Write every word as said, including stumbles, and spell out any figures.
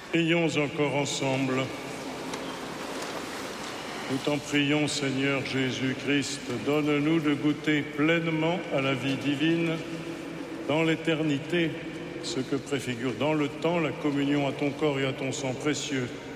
Prions encore ensemble. Nous t'en prions, Seigneur Jésus-Christ, donne-nous de goûter pleinement à la vie divine dans l'éternité, ce que préfigure dans le temps la communion à ton corps et à ton sang précieux.